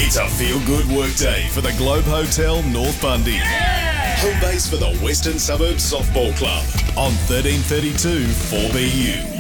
It's a feel-good workday for the Globe Hotel North Bundy. Yeah! Home base for the Western Suburbs Softball Club on 1332 4BU.